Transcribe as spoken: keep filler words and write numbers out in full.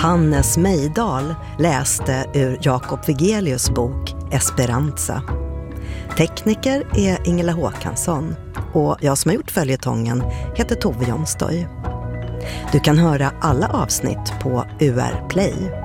Hannes Mejdal läste ur Jakob Wigelius bok Esperanza. Tekniker är Ingela Håkansson och jag som har gjort följetongen heter Tove Jonstøy. Du kan höra alla avsnitt på U R Play.